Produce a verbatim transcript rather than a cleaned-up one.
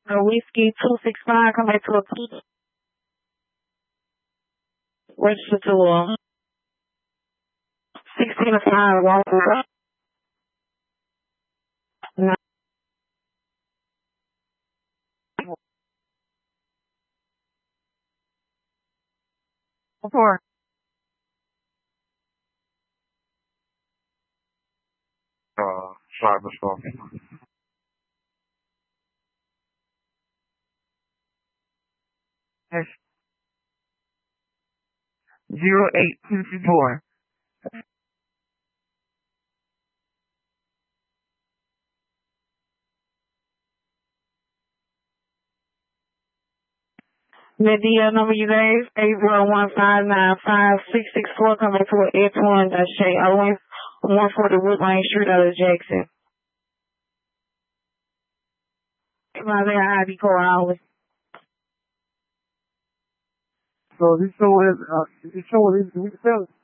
A whiskey two six five, come back to a P. Register to a sixteen to five, Walker. Nine four. Uh, cyber stalking. That's zero eight two two four. The D L number you gave, eight zero one five nine five six six four, come back to a X one, that's Shay Owens, one forty Woodline Street out of Jackson. Come out there, I D code hours. So this show is, uh, this show is, we can sell it.